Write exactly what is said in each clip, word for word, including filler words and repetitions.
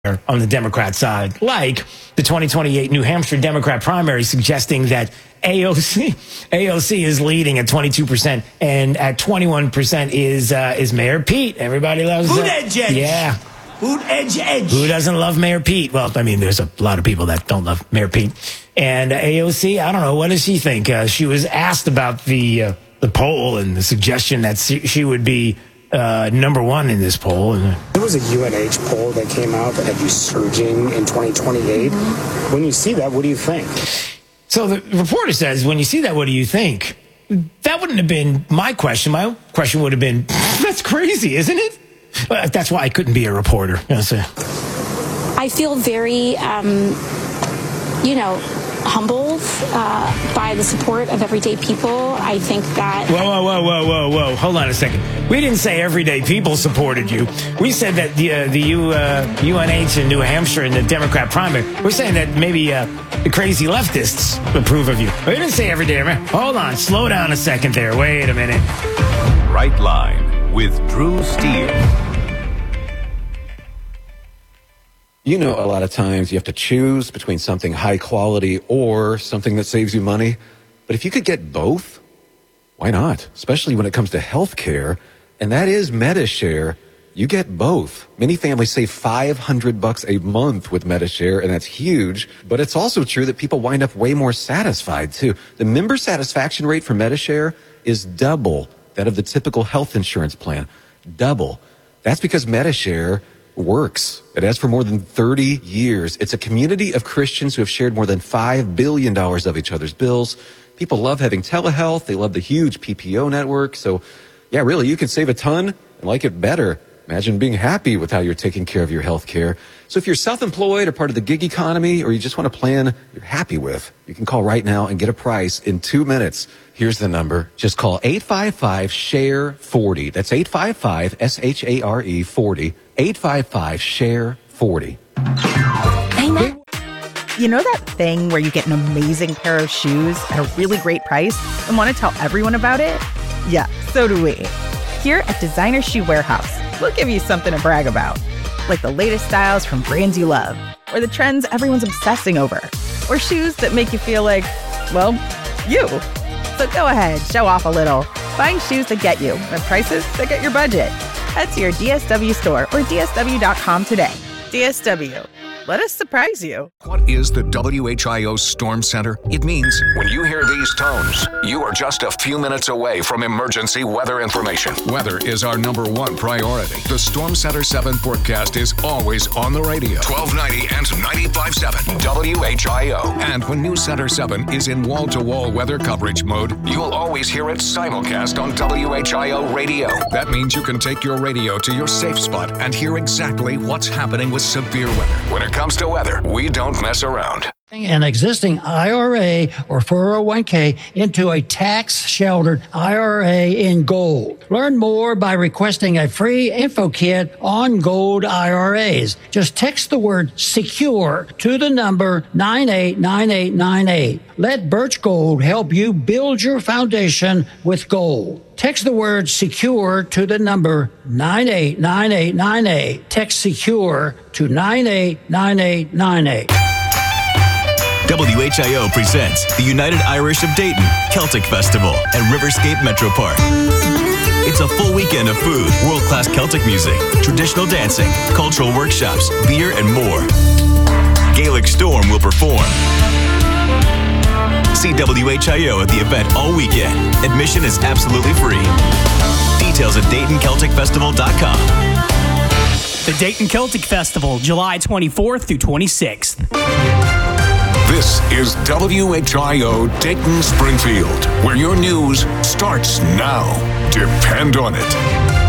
on the Democrat side, like the twenty twenty-eight New Hampshire Democrat primary, suggesting that A O C A O C is leading at twenty-two percent, and at twenty-one percent is uh, is Mayor Pete. Everybody loves Boot that. edge edge. Yeah. Boot edge edge. Who doesn't love Mayor Pete? Well, I mean, there's a lot of people that don't love Mayor Pete. And uh, A O C, I don't know, what does she think? Uh, she was asked about the uh, the poll and the suggestion that she, she would be Uh, number one in this poll. There was a U N H poll that came out that had you surging in twenty twenty-eight. When you see that, what do you think? So the reporter says, when you see that, what do you think? That wouldn't have been my question. My question would have been, that's crazy, isn't it? Well, that's why I couldn't be a reporter. You know, so. I feel very, um, you know, humbled uh, by the support of everyday people. I think that... Whoa, whoa, whoa, whoa, whoa, whoa. Hold on a second. We didn't say everyday people supported you. We said that the uh, the U, uh, U N H in New Hampshire and the Democrat primary, we're saying that maybe uh, the crazy leftists approve of you. We didn't say everyday. Hold on. Slow down a second there. Wait a minute. Right Line with Drew Steele. You know, a lot of times you have to choose between something high quality or something that saves you money. But if you could get both, why not? Especially when it comes to health care. And that is MediShare. You get both. Many families save five hundred bucks a month with MediShare, and that's huge. But it's also true that people wind up way more satisfied, too. The member satisfaction rate for MediShare is double that of the typical health insurance plan. Double. That's because MediShare works. It has for more than thirty years. It's a community of Christians who have shared more than five billion dollars of each other's bills. People love having telehealth. They love the huge P P O network. So, yeah, really, you can save a ton and like it better. Imagine being happy with how you're taking care of your health care. So if you're self-employed or part of the gig economy, or you just want a plan you're happy with, you can call right now and get a price in two minutes. Here's the number. Just call eight five five, S H A R E, forty. That's eight five five, S H A R E, forty. eight five five, S H A R E, forty. Amen. You know that thing where you get an amazing pair of shoes at a really great price and want to tell everyone about it? Yeah, so do we. Here at Designer Shoe Warehouse, we'll give you something to brag about. Like the latest styles from brands you love, or the trends everyone's obsessing over, or shoes that make you feel like, well, you. So go ahead, show off a little. Find shoes that get you at prices that get your budget. Head to your D S W store or D S W dot com today. D S W. Let us surprise you. What is the W H I O Storm Center? It means when you hear these tones, you are just a few minutes away from emergency weather information. Weather is our number one priority. The Storm Center seven forecast is always on the radio. twelve ninety and ninety-five point seven W H I O. And when News Center seven is in wall-to-wall weather coverage mode, you'll always hear it simulcast on W H I O radio. That means you can take your radio to your safe spot and hear exactly what's happening with severe weather. When it comes to weather, we don't mess around. An existing I R A or four oh one k into a tax-sheltered I R A in gold. Learn more by requesting a free info kit on gold I R As. Just text the word SECURE to the number nine eight nine eight nine eight. Let Birch Gold help you build your foundation with gold. Text the word SECURE to the number nine eight nine eight nine eight. Text SECURE to nine eight nine eight nine eight. W H I O presents the United Irish of Dayton Celtic Festival at Riverscape Metro Park. It's a full weekend of food, world-class Celtic music, traditional dancing, cultural workshops, beer, and more. Gaelic Storm will perform. See W H I O at the event all weekend. Admission is absolutely free. Details at Dayton Celtic Festival dot com. The Dayton Celtic Festival, July twenty-fourth through twenty-sixth. This is W H I O Dayton Springfield, where your news starts now. Depend on it.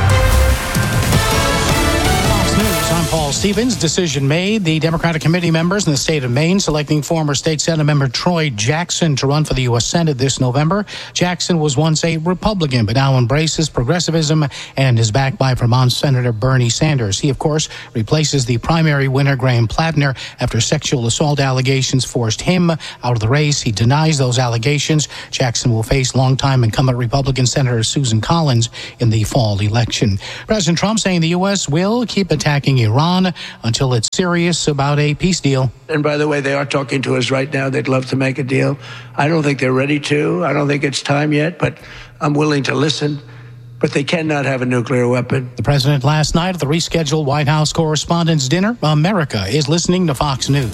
I'm Paul Stevens. Decision made. The Democratic committee members in the state of Maine selecting former state Senate member Troy Jackson to run for the U S Senate this November. Jackson was once a Republican, but now embraces progressivism and is backed by Vermont Senator Bernie Sanders. He, of course, replaces the primary winner, Graham Plattner, after sexual assault allegations forced him out of the race. He denies those allegations. Jackson will face longtime incumbent Republican Senator Susan Collins in the fall election. President Trump saying the U S will keep attacking Iran Iran until it's serious about a peace deal. And by the way, they are talking to us right now. They'd love to make a deal. I don't think they're ready to. I don't think it's time yet, but I'm willing to listen. But they cannot have a nuclear weapon. The president last night at the rescheduled White House Correspondents' Dinner. America is listening to Fox News.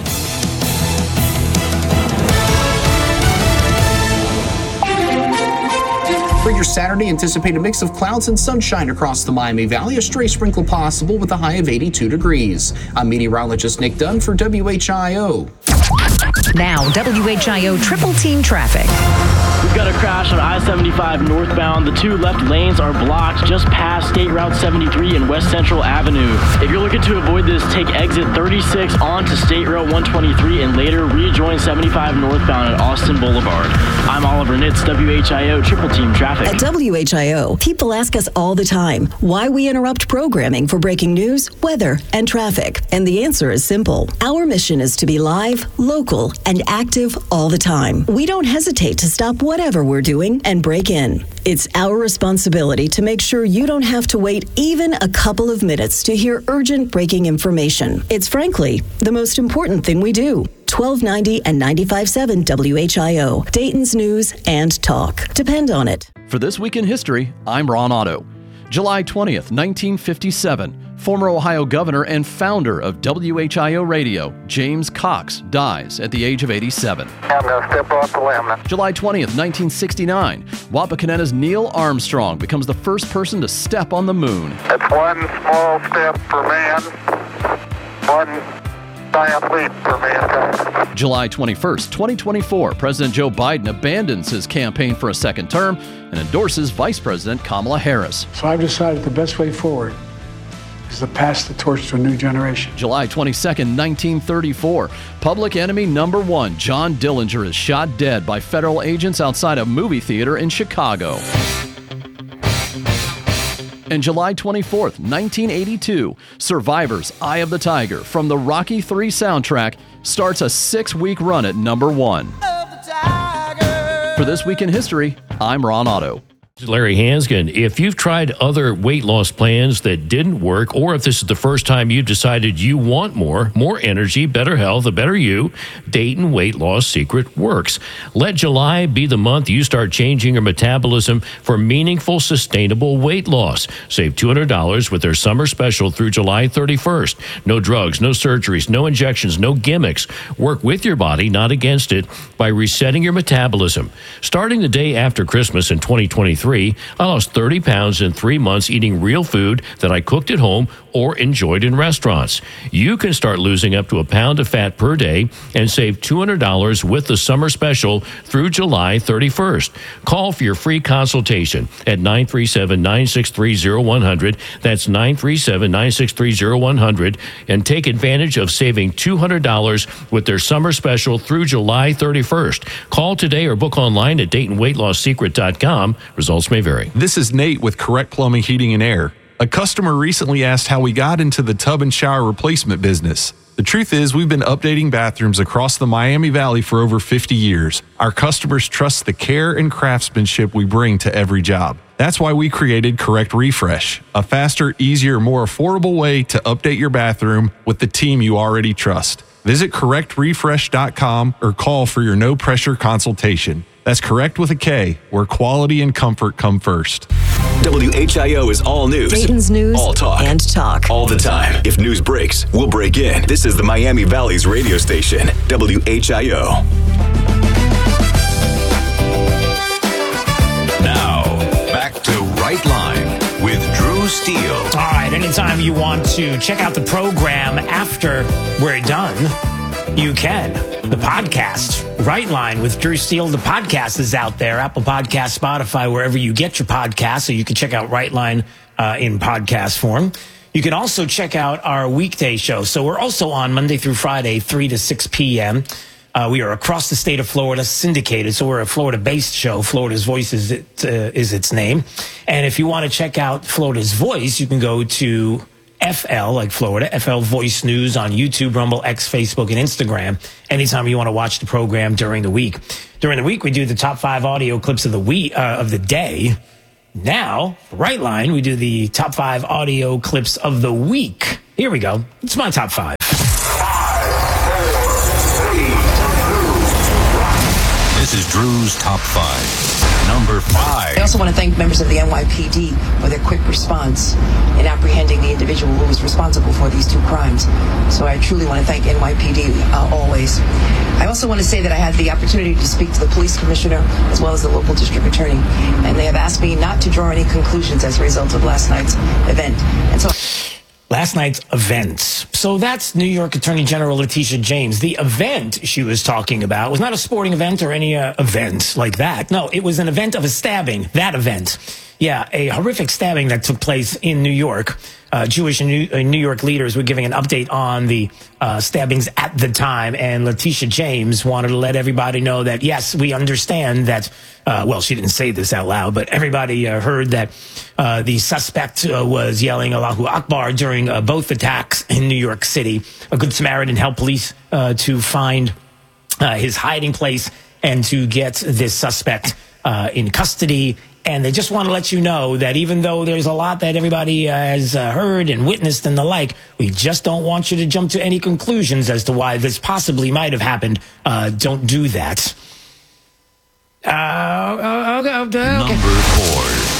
For your Saturday, anticipate a mix of clouds and sunshine across the Miami Valley. A stray sprinkle possible with a high of eighty-two degrees. I'm meteorologist Nick Dunn for W H I O. Now, W H I O triple team traffic. We've got a crash on I seventy-five northbound. The two left lanes are blocked just past State Route seventy-three and West Central Avenue. If you're looking to avoid this, take exit thirty-six onto State Route one twenty-three and later rejoin seventy-five northbound at Austin Boulevard. I'm Oliver Nitz, W H I O triple team traffic. At W H I O, people ask us all the time why we interrupt programming for breaking news, weather, and traffic. And the answer is simple. Our mission is to be live, local, and active all the time. We don't hesitate to stop whatever we're doing and break in. It's our responsibility to make sure you don't have to wait even a couple of minutes to hear urgent breaking information. It's frankly the most important thing we do. twelve ninety and ninety-five point seven W H I O, Dayton's News and Talk. Depend on it. For This Week in History, I'm Ron Otto. July twentieth, nineteen fifty-seven. Former Ohio governor and founder of W H I O Radio, James Cox, dies at the age of eighty-seven. I'm going to step off the limb. July twentieth, nineteen sixty-nine. Wapakoneta's Neil Armstrong becomes the first person to step on the moon. It's one small step for man, one giant leap for mankind. July twenty-first, twenty twenty-four. President Joe Biden abandons his campaign for a second term and endorses Vice President Kamala Harris. So I've decided the best way forward is to pass the torch to a new generation. July twenty-second, nineteen thirty-four. Public enemy number one, John Dillinger, is shot dead by federal agents outside a movie theater in Chicago. And July twenty-fourth, nineteen eighty-two, Survivor's Eye of the Tiger from the Rocky three soundtrack starts a six-week run at number one. For This Week in History, I'm Ron Otto. Larry Hansgen, if you've tried other weight loss plans that didn't work, or if this is the first time you've decided you want more, more energy, better health, a better you, Dayton Weight Loss Secret works. Let July be the month you start changing your metabolism for meaningful, sustainable weight loss. Save two hundred dollars with their summer special through July thirty-first. No drugs, no surgeries, no injections, no gimmicks. Work with your body, not against it, by resetting your metabolism. Starting the day after Christmas in twenty twenty-three, I lost thirty pounds in three months eating real food that I cooked at home or enjoyed in restaurants. You can start losing up to a pound of fat per day and save two hundred dollars with the summer special through July thirty-first. Call for your free consultation at nine three seven, nine six three, zero one zero zero. That's nine three seven, nine six three, zero one zero zero. And take advantage of saving two hundred dollars with their summer special through July thirty-first. Call today or book online at Dayton Weight Loss Secret dot com. Results may vary. This is Nate with Correct Plumbing, Heating, and Air. A customer recently asked how we got into the tub and shower replacement business. The truth is, we've been updating bathrooms across the Miami Valley for over fifty years. Our customers trust the care and craftsmanship we bring to every job. That's why we created Correct Refresh, a faster, easier, more affordable way to update your bathroom with the team you already trust. Visit correct refresh dot com or call for your no-pressure consultation. That's Correct with a K, where quality and comfort come first. W H I O is all news. Dayton's News all talk. and Talk. All the time. If news breaks, we'll break in. This is the Miami Valley's radio station, W H I O. Now, back to Right Line with Drew Steele. All right, anytime you want to check out the program after we're done, you can. The podcast, Right Line with Drew Steele. The podcast is out there, Apple Podcasts, Spotify, wherever you get your podcasts. So you can check out Right Line uh, in podcast form. You can also check out our weekday show. So we're also on Monday through Friday, three to six p.m. Uh, we are across the state of Florida, syndicated. So we're a Florida-based show. Florida's Voice is, it, uh, is its name. And if you want to check out Florida's Voice, you can go to F L, like Florida, F L Voice News on YouTube, Rumble, X, Facebook, and Instagram. Anytime you want to watch the program during the week. During the week, we do the top five audio clips of the week, uh, of the day. Now, Right Line, we do the top five audio clips of the week. Here we go. It's my top five. This is Drew's Top five. Number five. I also want to thank members of the N Y P D for their quick response in apprehending the individual who was responsible for these two crimes. So I truly want to thank N Y P D uh, always. I also want to say that I had the opportunity to speak to the police commissioner as well as the local district attorney, and they have asked me not to draw any conclusions as a result of last night's event. And so. Last night's events. So that's New York Attorney General Letitia James. The event she was talking about was not a sporting event or any uh, event like that. No, it was an event of a stabbing. That event. Yeah, a horrific stabbing that took place in New York. Uh, Jewish and New, uh, New York leaders were giving an update on the uh, stabbings at the time, and Letitia James wanted to let everybody know that, yes, we understand that, uh, well, she didn't say this out loud, but everybody uh, heard that uh, the suspect uh, was yelling Allahu Akbar during uh, both attacks in New York City. A Good Samaritan helped police uh, to find uh, his hiding place and to get this suspect uh, in custody. And they just want to let you know that even though there's a lot that everybody uh, has uh, heard and witnessed and the like, we just don't want you to jump to any conclusions as to why this possibly might have happened. Uh, don't do that. Uh, okay, okay. Number four.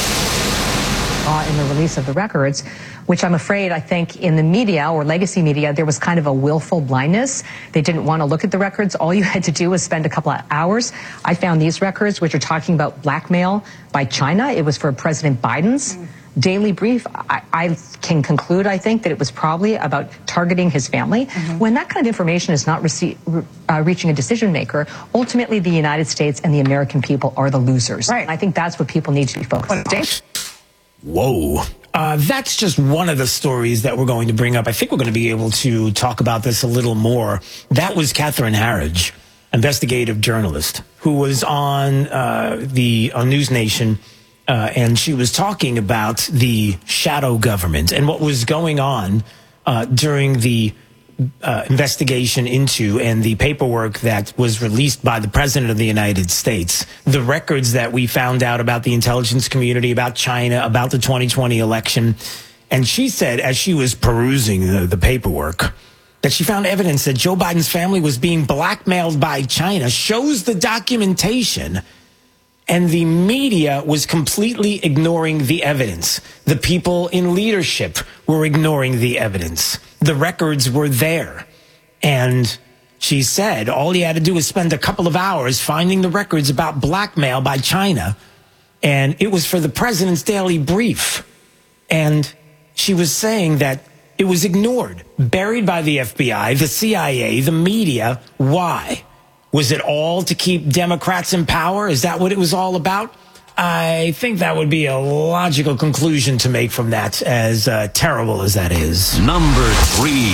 Uh, in the release of the records, which I'm afraid, I think, in the media or legacy media, there was kind of a willful blindness. They didn't want to look at the records. All you had to do was spend a couple of hours. I found these records, which are talking about blackmail by China. It was for President Biden's mm. daily brief. I, I can conclude, I think, that it was probably about targeting his family. Mm-hmm. When that kind of information is not rece- uh, reaching a decision maker, ultimately the United States and the American people are the losers. Right. And I think that's what people need to be focused on. Whoa. Uh, that's just one of the stories that we're going to bring up. I think we're going to be able to talk about this a little more. That was Catherine Harridge, investigative journalist, who was on uh, the on News Nation, uh, and she was talking about the shadow government and what was going on uh, during the uh, investigation into and the paperwork that was released by the President of the United States. The records that we found out about the intelligence community, about China, about the twenty twenty election. And she said, as she was perusing the, the paperwork, that she found evidence that Joe Biden's family was being blackmailed by China, shows the documentation, and the media was completely ignoring the evidence. The people in leadership were ignoring the evidence. The records were there. And she said all he had to do was spend a couple of hours finding the records about blackmail by China. And it was for the president's daily brief. And she was saying that it was ignored, buried by the F B I, the C I A, the media. Why? Was it all to keep Democrats in power? Is that what it was all about? I think that would be a logical conclusion to make from that, as uh, terrible as that is. Number three.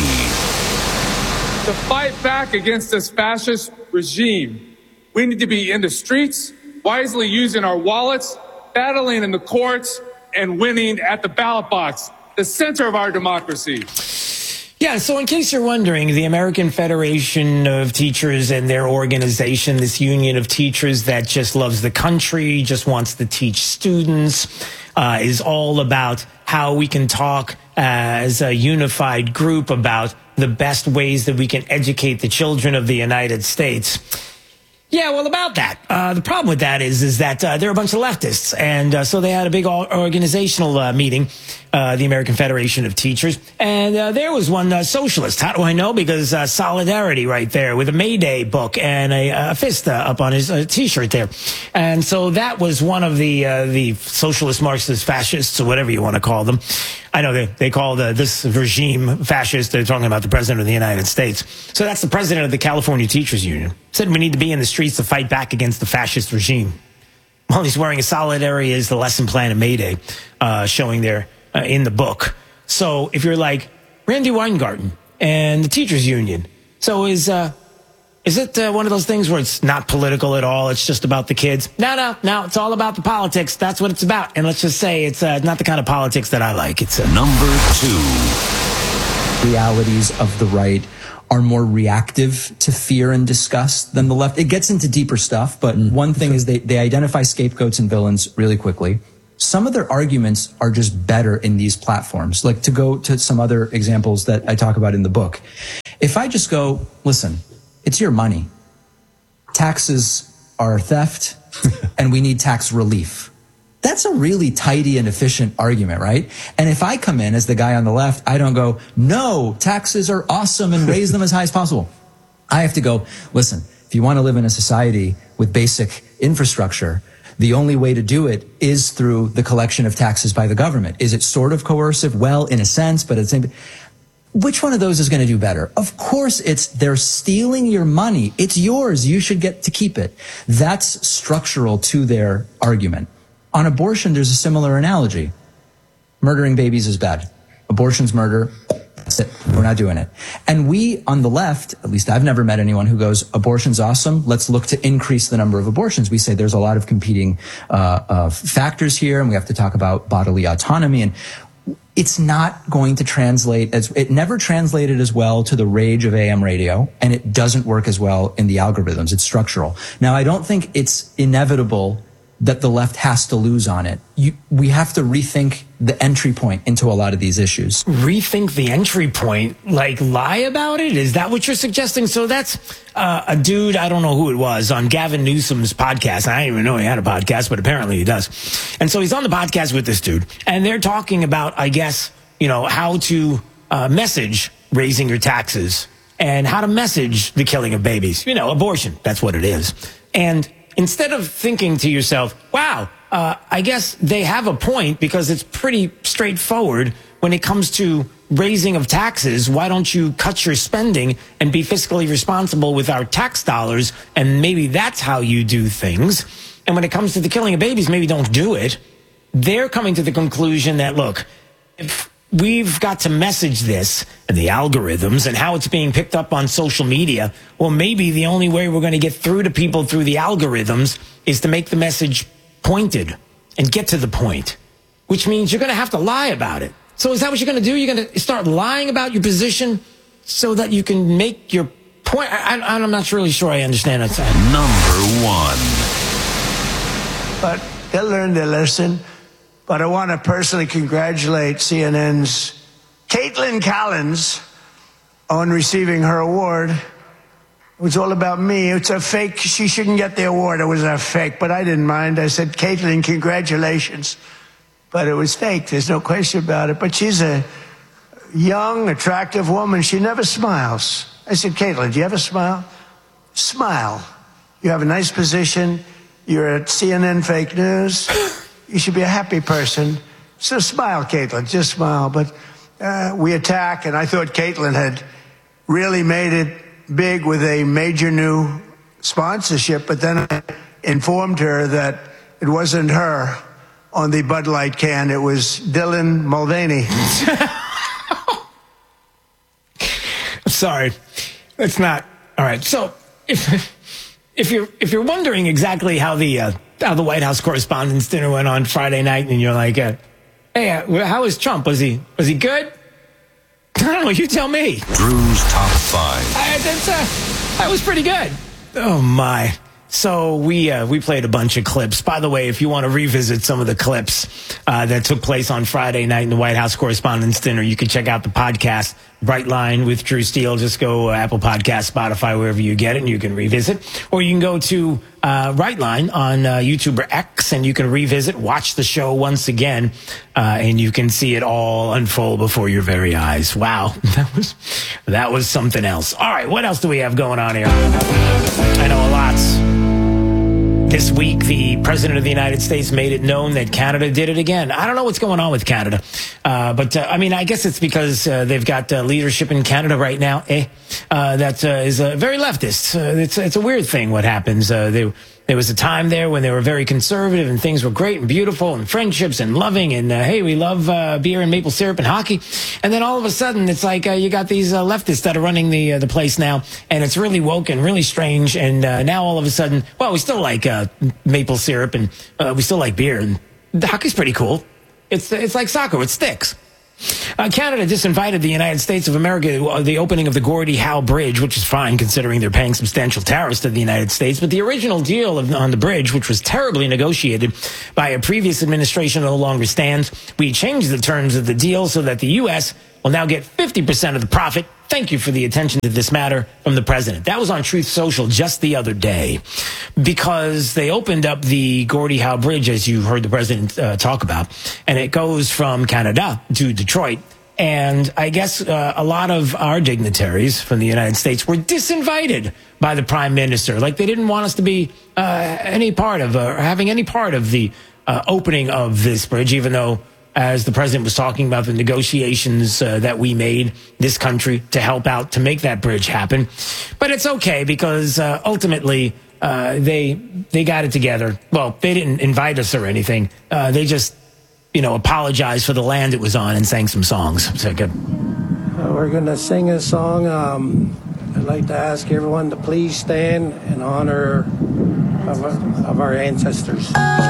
To fight back against this fascist regime, we need to be in the streets, wisely using our wallets, battling in the courts, and winning at the ballot box, the center of our democracy. Yeah, so in case you're wondering, the American Federation of Teachers and their organization, this union of teachers that just loves the country, just wants to teach students, uh, is all about how we can talk as a unified group about the best ways that we can educate the children of the United States. Yeah, well, about that. Uh, the problem with that is, is that uh, they're a bunch of leftists. And uh, so they had a big organizational uh, meeting, uh, the American Federation of Teachers. And uh, there was one uh, socialist. How do I know? Because uh, Solidarity right there with a May Day book and a, a fist uh, up on his uh, T-shirt there. And so that was one of the uh, the socialist, Marxist, fascists, or whatever you want to call them. I know they, they call the, this regime fascist. They're talking about the President of the United States. So that's the President of the California Teachers Union. Said we need to be in the streets to fight back against the fascist regime. Well, he's wearing a Solidarity is the lesson plan of May Day, uh, showing there uh, in the book. So if you're like Randy Weingarten and the Teachers Union, so is uh, is it uh, one of those things where it's not political at all? It's just about the kids? No, no, no. It's all about the politics. That's what it's about. And let's just say it's uh, not the kind of politics that I like. It's uh, number two. Realities of the right are more reactive to fear and disgust than the left. It gets into deeper stuff, but one thing is they, they identify scapegoats and villains really quickly. some of their arguments are just better in these platforms. Like, to go to some other examples that I talk about in the book. If I just go, listen, it's your money. Taxes are theft and we need tax relief. That's a really tidy and efficient argument, right? And if I come in as the guy on the left, I don't go, no, taxes are awesome and raise them as high as possible. I have to go, listen, if you want to live in a society with basic infrastructure, the only way to do it is through the collection of taxes by the government. Is it sort of coercive? Well, in a sense, but it's, which one of those is going to do better? Of course, it's they're stealing your money. It's yours. You should get to keep it. That's structural to their argument. On abortion, there's a similar analogy. Murdering babies is bad. Abortion's murder. That's it. We're not doing it. And we, on the left, at least I've never met anyone who goes, abortion's awesome. Let's look to increase the number of abortions. We say there's a lot of competing uh, uh, factors here, and we have to talk about bodily autonomy. And it's not going to translate as, it never translated as well to the rage of A M radio, and it doesn't work as well in the algorithms. It's structural. Now, I don't think it's inevitable that the left has to lose on it. You, we have to rethink the entry point into a lot of these issues. Rethink the entry point? Like, lie about it? Is that what you're suggesting? So that's uh, a dude, I don't know who it was, on Gavin Newsom's podcast. I didn't even know he had a podcast, but apparently he does. And so he's on the podcast with this dude, and they're talking about, I guess, you know, how to uh, message raising your taxes and how to message the killing of babies. You know, abortion, that's what it is. And instead of thinking to yourself, wow, uh, I guess they have a point because it's pretty straightforward when it comes to raising of taxes. Why don't you cut your spending and be fiscally responsible with our tax dollars? And maybe that's how you do things. And when it comes to the killing of babies, maybe don't do it. They're coming to the conclusion that, look, if we've got to message this and the algorithms and how it's being picked up on social media, well, maybe the only way we're going to get through to people through the algorithms is to make the message pointed and get to the point, which means you're going to have to lie about it. So is that what you're going to do? You're going to start lying about your position so that you can make your point? I, I, I'm not really sure I understand that. Number one. But they'll learn their lesson. But I want to personally congratulate C N N's Caitlin Collins on receiving her award. It was all about me. It's a fake. She shouldn't get the award. It was a fake, but I didn't mind. I said, Caitlin, congratulations. But it was fake. There's no question about it. But she's a young, attractive woman. She never smiles. I said, Caitlin, do you ever smile? Smile. You have a nice position. You're at C N N Fake News. You should be a happy person. So smile, Caitlin, just smile. But uh, we attack, and I thought Caitlin had really made it big with a major new sponsorship, but then I informed her that it wasn't her on the Bud Light can. It was Dylan Mulvaney. Sorry. It's not. All right. So if, if you're if you're wondering exactly how the uh, how the White House Correspondents' Dinner went on Friday night, and you're like, uh, hey, uh, how was Trump? Was he was he good? I don't know. You tell me. Drew's Top Five. I, that's, uh, that was pretty good. Oh, my. So we uh, we played a bunch of clips. By the way, if you want to revisit some of the clips uh, that took place on Friday night in the White House Correspondents' Dinner, you can check out the podcast, Bright Line with Drew Steele. Just go uh, Apple Podcasts, Spotify, wherever you get it, and you can revisit. Or you can go to uh, Right Line on uh, YouTube or X, and you can revisit, watch the show once again, uh, and you can see it all unfold before your very eyes. Wow, that was that was something else. All right, what else do we have going on here? I know a lot. This week, the President of the United States made it known that Canada did it again. I don't know what's going on with Canada. Uh, but, uh, I mean, I guess it's because uh, they've got uh, leadership in Canada right now, eh? Uh, that uh, is uh, very leftist. Uh, it's, it's a weird thing what happens. Uh, they, there was a time there when they were very conservative and things were great and beautiful and friendships and loving and, uh, hey, we love uh, beer and maple syrup and hockey. And then all of a sudden, it's like uh, you got these uh, leftists that are running the uh, the place now, and it's really woke and really strange. And uh, now all of a sudden, well, we still like uh, maple syrup and uh, we still like beer, and the hockey's pretty cool. It's it's like soccer, it sticks. Uh, Canada disinvited the United States of America, uh, the opening of the Gordie Howe Bridge, which is fine considering they're paying substantial tariffs to the United States. But the original deal of, on the bridge, which was terribly negotiated by a previous administration, no longer stands. We changed the terms of the deal so that the U S will now get fifty percent of the profit. Thank you for the attention to this matter from the president. That was on Truth Social just the other day, because they opened up the Gordie Howe Bridge, as you heard the president uh, talk about, and it goes from Canada to Detroit. And I guess uh, a lot of our dignitaries from the United States were disinvited by the prime minister. Like they didn't want us to be uh, any part of, uh, or having any part of the uh, opening of this bridge, even though, as the president was talking about the negotiations uh, that we made, this country, to help out to make that bridge happen. But it's okay, because uh, ultimately uh, they they got it together. Well, they didn't invite us or anything. Uh, they just, you know, apologized for the land it was on and sang some songs. So good. Uh, we're going to sing a song. Um, I'd like to ask everyone to please stand in honor of our, of our ancestors.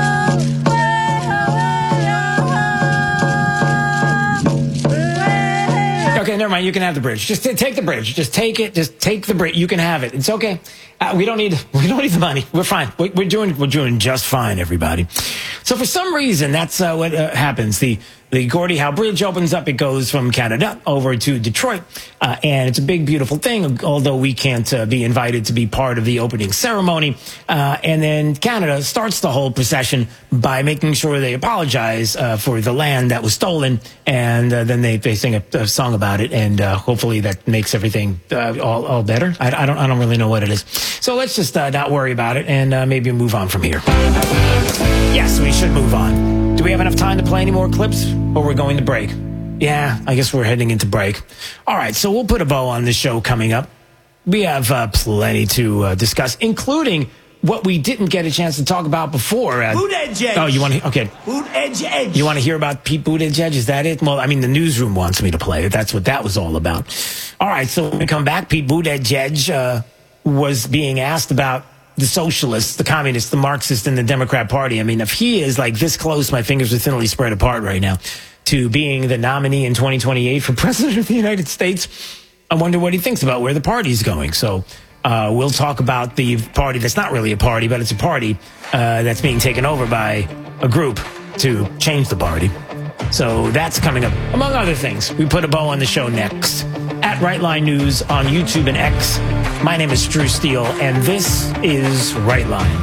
Okay, never mind. You can have the bridge. Just t- take the bridge. Just take it. Just take the bridge. You can have it. It's okay. Uh, we don't need. We don't need the money. We're fine. We, we're doing. We're doing just fine, everybody. So for some reason, that's uh, what uh, happens. The the Gordie Howe Bridge opens up. It goes from Canada over to Detroit, uh, and it's a big, beautiful thing. Although we can't uh, be invited to be part of the opening ceremony, uh, and then Canada starts the whole procession by making sure they apologize uh, for the land that was stolen, and uh, then they, they sing a, a song about it, and uh, hopefully that makes everything uh, all, all better. I, I don't. I don't really know what it is. So let's just uh, not worry about it and uh, maybe move on from here. Yes, we should move on. Do we have enough time to play any more clips, or we're going to break? Yeah, I guess we're heading into break. All right, so we'll put a bow on this show coming up. We have uh, plenty to uh, discuss, including what we didn't get a chance to talk about before. Uh, Buttigieg. Oh, you want to? Okay. Buttigieg. You want to hear about Pete Buttigieg? Is that it? Well, I mean, the newsroom wants me to play it. That's what that was all about. All right, so when we come back, Pete Buttigieg uh, was being asked about the socialists, the communists, the Marxists, and the Democrat Party. I mean, if he is like this close, my fingers are thinly spread apart right now, to being the nominee in twenty twenty-eight for president of the United States, I wonder what he thinks about where the party's going. So uh, we'll talk about the party that's not really a party, but it's a party uh, that's being taken over by a group to change the party. So that's coming up, among other things. We put a bow on the show next. At Rightline News on YouTube and X. My name is Drew Steele, and this is Rightline.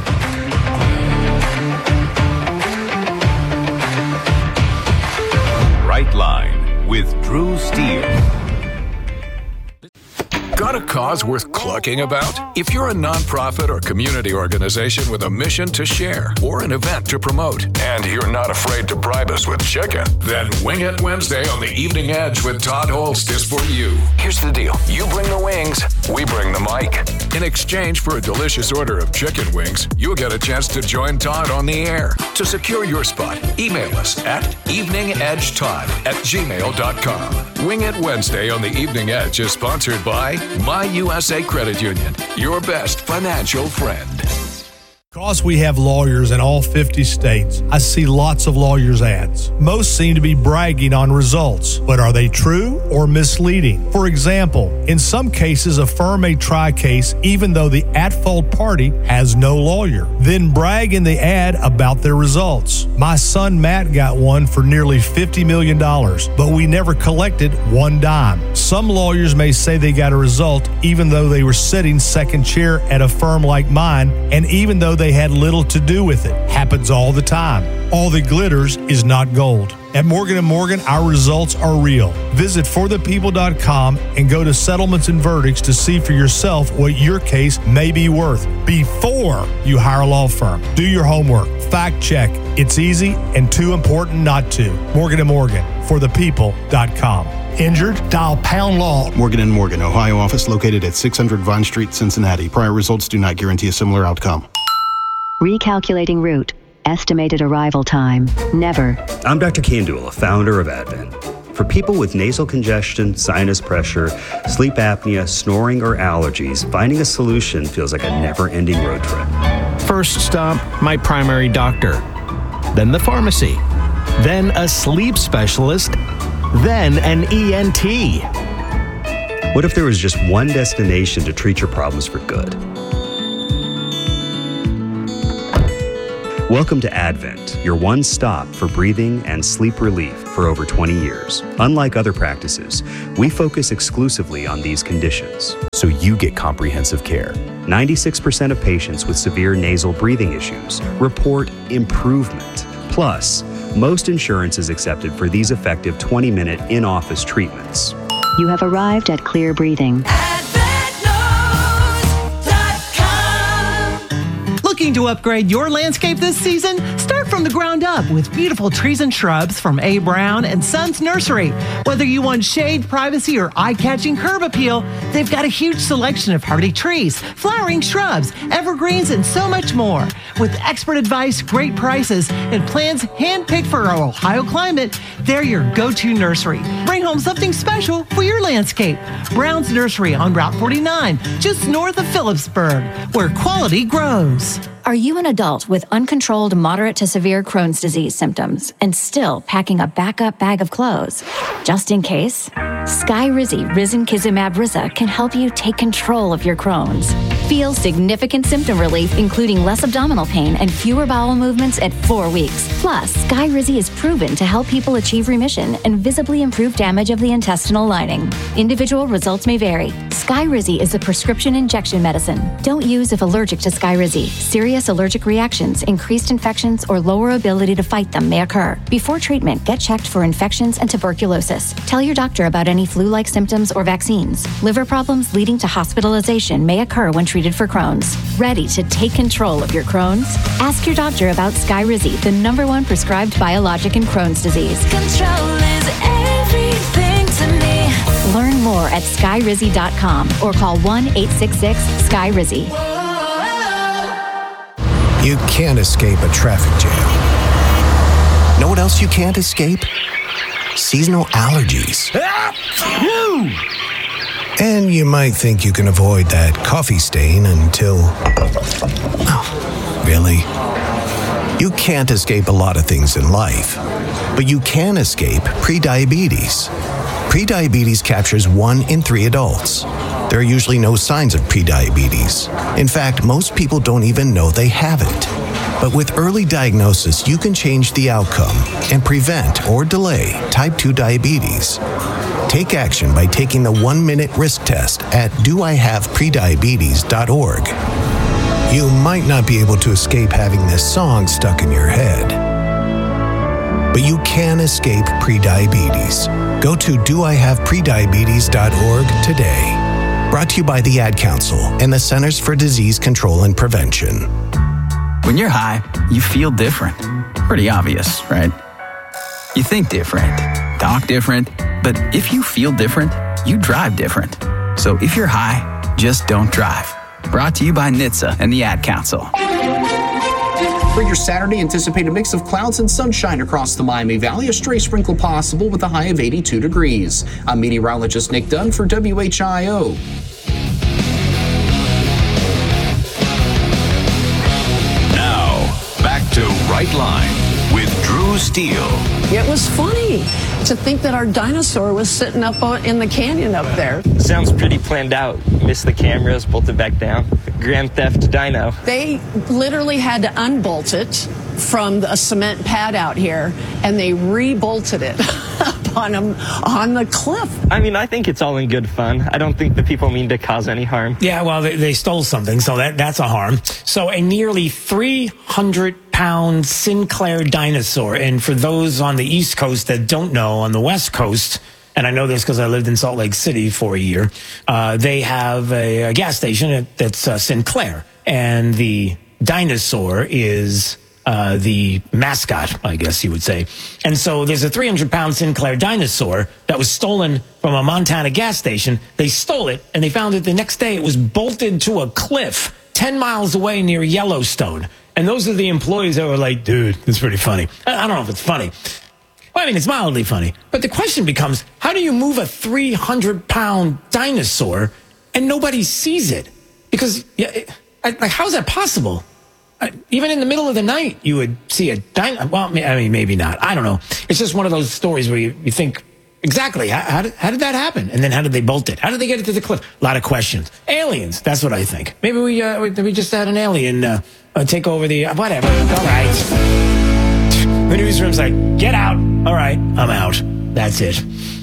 Rightline with Drew Steele. Got a cause worth clucking about? If you're a nonprofit or community organization with a mission to share or an event to promote, and you're not afraid to bribe us with chicken, then Wing It Wednesday on the Evening Edge with Todd Holst is for you. Here's the deal. You bring the wings, we bring the mic. In exchange for a delicious order of chicken wings, you'll get a chance to join Todd on the air. To secure your spot, email us at eveningedgetodd at gmail dot com. Wing It Wednesday on the Evening Edge is sponsored by My U S A Credit Union, your best financial friend. Because we have lawyers in all fifty states, I see lots of lawyers' ads. Most seem to be bragging on results, but are they true or misleading? For example, in some cases, a firm may try a case even though the at-fault party has no lawyer, then brag in the ad about their results. My son Matt got one for nearly fifty million dollars, but we never collected one dime. Some lawyers may say they got a result even though they were sitting second chair at a firm like mine, and even though they had little to do with it. Happens all the time. All that glitters is not gold. At Morgan and Morgan, our results are real. Visit for the people dot com and go to settlements and verdicts to see for yourself what your case may be worth before you hire a law firm. Do your homework. Fact check. It's easy and too important not to. Morgan and Morgan, for the people dot com. Injured? Dial pound law. Morgan and Morgan, Ohio office located at six hundred Vine Street, Cincinnati. Prior results do not guarantee a similar outcome. Recalculating route. Estimated arrival time. Never. I'm Doctor Kandula, founder of Advent. For people with nasal congestion, sinus pressure, sleep apnea, snoring, or allergies, finding a solution feels like a never-ending road trip. First stop, my primary doctor. Then the pharmacy. Then a sleep specialist. then an E N T. What if there was just one destination to treat your problems for good? Welcome to Advent, your one stop for breathing and sleep relief for over twenty years. Unlike other practices, we focus exclusively on these conditions, so you get comprehensive care. ninety-six percent of patients with severe nasal breathing issues report improvement. Plus, most insurance is accepted for these effective twenty-minute in-office treatments. You have arrived at Clear Breathing. Looking to upgrade your landscape this season? Start from the ground up with beautiful trees and shrubs from A. Brown and Sons Nursery. Whether you want shade, privacy, or eye-catching curb appeal, they've got a huge selection of hardy trees, flowering shrubs, evergreens, and so much more. With expert advice, great prices, and plans handpicked for our Ohio climate, they're your go-to nursery. Bring home something special for your landscape. Brown's Nursery on Route forty-nine, just north of Phillipsburg, where quality grows. Are you an adult with uncontrolled moderate to severe Crohn's disease symptoms and still packing a backup bag of clothes? Just in case, Skyrizi Risankizumab Riza can help you take control of your Crohn's. Feel significant symptom relief, including less abdominal pain and fewer bowel movements at four weeks. Plus, Skyrizi is proven to help people achieve remission and visibly improve damage of the intestinal lining. Individual results may vary. Skyrizi is a prescription injection medicine. Don't use if allergic to Skyrizi. Serious allergic reactions, increased infections, or lower ability to fight them may occur. Before treatment, get checked for infections and tuberculosis. Tell your doctor about any flu-like symptoms or vaccines. Liver problems leading to hospitalization may occur when treated for Crohn's. Ready to take control of your Crohn's? Ask your doctor about Skyrizi, the number one prescribed biologic in Crohn's disease. Control is everything to me. Learn more at skyrizi dot com or call one eight six six Sky Rizzy. You can't escape a traffic jam. Know what else you can't escape? Seasonal allergies. And you might think you can avoid that coffee stain until... Oh, really? You can't escape a lot of things in life, but you can escape prediabetes. Prediabetes captures one in three adults. There are usually no signs of prediabetes. In fact, most people don't even know they have it. But with early diagnosis, you can change the outcome and prevent or delay type two diabetes. Take action by taking the one-minute risk test at do I have prediabetes dot org. You might not be able to escape having this song stuck in your head, but you can escape prediabetes. Go to do I have prediabetes dot org today. Brought to you by the Ad Council and the Centers for Disease Control and Prevention. When you're high, you feel different. Pretty obvious, right? You think different, talk different, but if you feel different, you drive different. So if you're high, just don't drive. Brought to you by N H T S A and the Ad Council. For your Saturday, anticipate a mix of clouds and sunshine across the Miami Valley. A stray sprinkle possible with a high of eighty-two degrees. I'm meteorologist Nick Dunn for W H I O. Now, back to Right Line with Drew Steele. It was funny to think that our dinosaur was sitting up on, in the canyon up there. Sounds pretty planned out. Missed the cameras, bolted back down. Grand Theft Dino. They literally had to unbolt it from a cement pad out here, and they re-bolted it up on, them, on the cliff. I mean, I think it's all in good fun. I don't think the people mean to cause any harm. Yeah, well, they, they stole something, so that that's a harm. So a nearly three hundred pound Sinclair dinosaur, and for those on the East Coast that don't know, on the West Coast, and I know this because I lived in Salt Lake City for a year, uh, they have a, a gas station that's uh, Sinclair, and the dinosaur is uh, the mascot, I guess you would say. And so there's a three hundred pound Sinclair dinosaur that was stolen from a Montana gas station. They stole it, and they found it the next day. It was bolted to a cliff ten miles away near Yellowstone. And those are the employees that were like, dude, it's pretty funny. I don't know if it's funny. Well, I mean, it's mildly funny. But the question becomes, how do you move a three hundred pound dinosaur and nobody sees it? Because, yeah, it, like, how's that possible? I, even in the middle of the night, you would see a dinosaur. Well, I mean, maybe not. I don't know. It's just one of those stories where you, you think, Exactly. How, how, did, how did that happen? And then how did they bolt it? How did they get it to the cliff? A lot of questions. Aliens. That's what I think. Maybe we uh, we, we just had an alien uh, uh, take over the... Uh, whatever. All right. The newsroom's like, get out. All right. I'm out. That's it.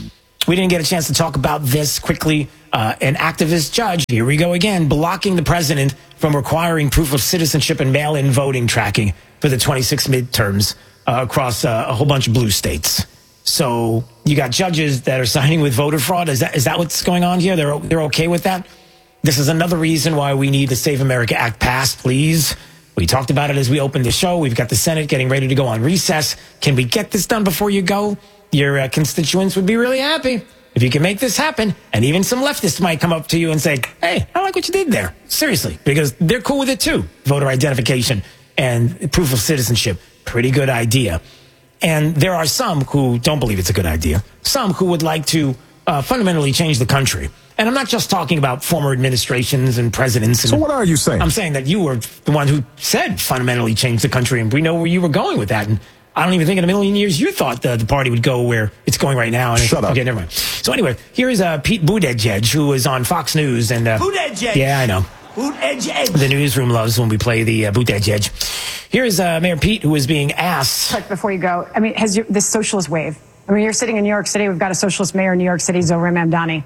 We didn't get a chance to talk about this quickly. Uh, an activist judge, here we go again, blocking the president from requiring proof of citizenship and mail-in voting tracking for the twenty-six midterms uh, across uh, a whole bunch of blue states. So you got judges that are siding with voter fraud. Is that is that what's going on here? They're they're okay with that? This is another reason why we need the Save America Act passed, please. We talked about it as we opened the show. We've got the Senate getting ready to go on recess. Can we get this done before you go? Your uh, constituents would be really happy if you can make this happen. And even some leftists might come up to you and say, hey, I like what you did there. Seriously, because they're cool with it too. Voter identification and proof of citizenship. Pretty good idea. And there are some who don't believe it's a good idea. Some who would like to uh, fundamentally change the country. And I'm not just talking about former administrations and presidents. And so what are you saying? I'm saying that you were the one who said fundamentally change the country, and we know where you were going with that. And I don't even think in a million years you thought the, the party would go where it's going right now. And Shut up. Okay, never mind. So anyway, here is uh, Pete Buttigieg, who is on Fox News. And uh, Buttigieg. Yeah, I know. Buttigieg. The newsroom loves when we play the uh, Buttigieg. Here's uh, Mayor Pete, who is being asked. Quick, before you go, I mean, has your, this socialist wave? I mean, you're sitting in New York City. We've got a socialist mayor in New York City, Zohran Mamdani.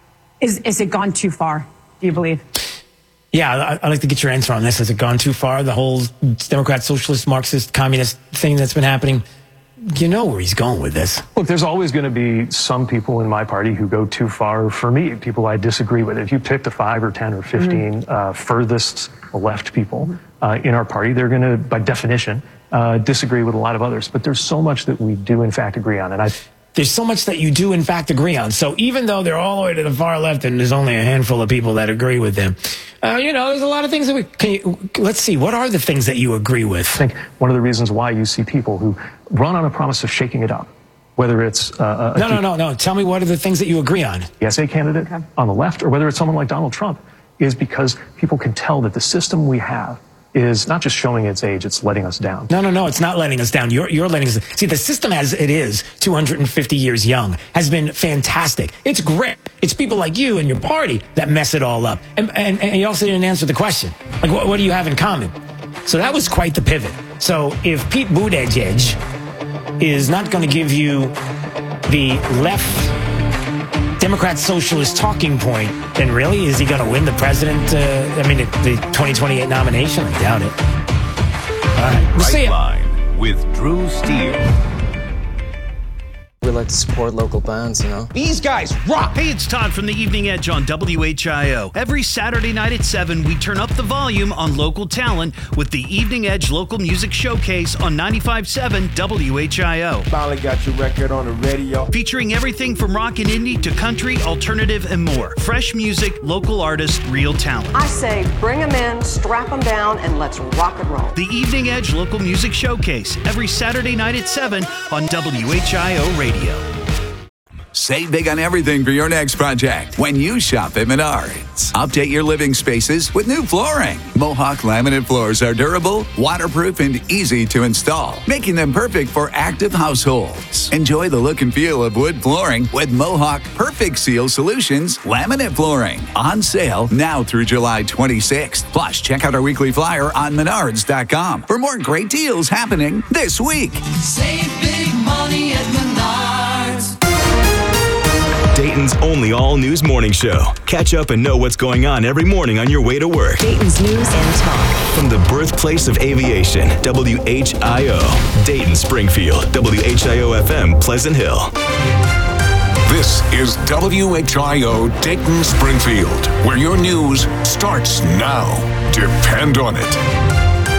Is is it gone too far? Do you believe? Yeah, I, I'd like to get your answer on this. Has it gone too far? The whole Democrat, socialist, Marxist, communist thing that's been happening. You know where he's going with this. Look, there's always going to be some people in my party who go too far for me, people I disagree with. If you pick the five or ten or fifteen mm-hmm. uh, furthest left people uh, in our party, they're going to, by definition, uh, disagree with a lot of others. But there's so much that we do, in fact, agree on. And I. There's so much that you do, in fact, agree on. So even though they're all the way to the far left and there's only a handful of people that agree with them, uh, you know, there's a lot of things that we can you, let's see. What are the things that you agree with? I think one of the reasons why you see people who run on a promise of shaking it up, whether it's uh, a no, no, no, no. Tell me what are the things that you agree on? The S A candidate okay. on the left, or whether it's someone like Donald Trump, is because people can tell that the system we have is not just showing its age, it's letting us down. No, no, no, it's not letting us down. You're, you're letting us... See, the system as it is, two hundred fifty years young, has been fantastic. It's great. It's people like you and your party that mess it all up. And, and, and you also didn't answer the question. Like, what, what do you have in common? So that was quite the pivot. So if Pete Buttigieg is not going to give you the left Democrat socialist talking point, then really, is he going to win the president, uh, I mean, the twenty twenty-eight nomination? I doubt it. All right. We'll see Line with Drew Steele. We like to support local bands, you know? These guys rock! Hey, it's Todd from the Evening Edge on W H I O. Every Saturday night at seven, we turn up the volume on local talent with the Evening Edge Local Music Showcase on ninety-five point seven W H I O. Finally got your record on the radio. Featuring everything from rock and indie to country, alternative, and more. Fresh music, local artists, real talent. I say bring them in, strap them down, and let's rock and roll. The Evening Edge Local Music Showcase, every Saturday night at seven on W H I O Radio. Save big on everything for your next project when you shop at Menards. Update your living spaces with new flooring. Mohawk laminate floors are durable, waterproof, and easy to install, making them perfect for active households. Enjoy the look and feel of wood flooring with Mohawk Perfect Seal Solutions laminate flooring. On sale now through July twenty-sixth. Plus, check out our weekly flyer on menards dot com for more great deals happening this week. Save big money at Menards. Dayton's only all-news morning show. Catch up and know what's going on every morning on your way to work. Dayton's news and talk. From the birthplace of aviation, W H I O. Dayton, Springfield, W H I O F M, Pleasant Hill. This is W H I O Dayton, Springfield, where your news starts now. Depend on it.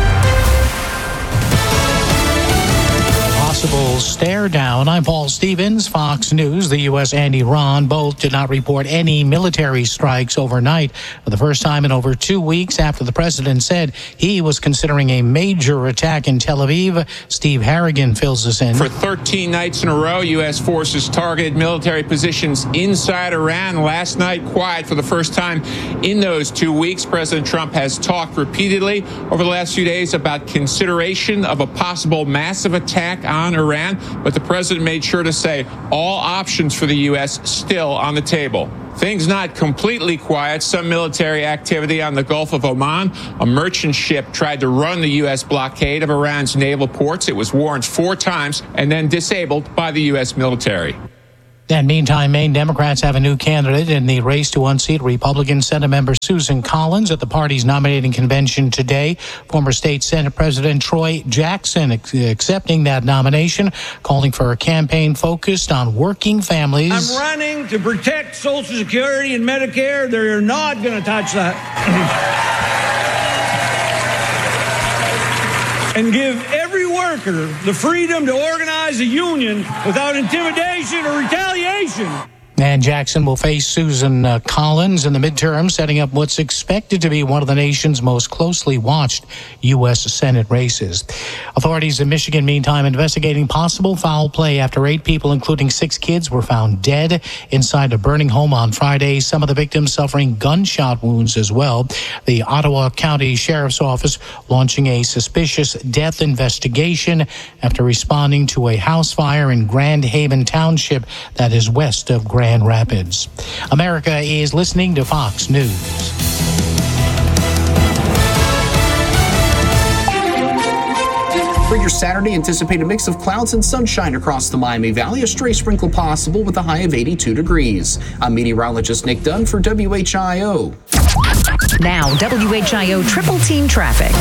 Possible stare down. I'm Paul Stevens, Fox News. The U S and Iran both did not report any military strikes overnight for the first time in over two weeks after the president said he was considering a major attack in Tel Aviv. Steve Harrigan fills us in. For thirteen nights in a row, U S forces targeted military positions inside Iran. Last night, quiet for the first time in those two weeks. President Trump has talked repeatedly over the last few days about consideration of a possible massive attack on on Iran, but the president made sure to say all options for the U S still on the table. Things not completely quiet. Some military activity on the Gulf of Oman. A merchant ship tried to run the U S blockade of Iran's naval ports. It was warned four times and then disabled by the U S military. And meantime, Maine Democrats have a new candidate in the race to unseat Republican Senate member Susan Collins at the party's nominating convention today. Former state Senate President Troy Jackson ex- accepting that nomination, calling for a campaign focused on working families. I'm running to protect Social Security and Medicare. They're not going to touch that. And give every worker the freedom to organize a union without intimidation or retaliation. And Jackson will face Susan uh, Collins in the midterm, setting up what's expected to be one of the nation's most closely watched U S Senate races. Authorities in Michigan, meantime, investigating possible foul play after eight people, including six kids, were found dead inside a burning home on Friday. Some of the victims suffering gunshot wounds as well. The Ottawa County Sheriff's Office launching a suspicious death investigation after responding to a house fire in Grand Haven Township that is west of Grand Rapids. America is listening to Fox News. For your Saturday, anticipate a mix of clouds and sunshine across the Miami Valley. A stray sprinkle possible with a high of eighty-two degrees. I'm meteorologist Nick Dunn for W H I O. Now, W H I O Triple Team Traffic.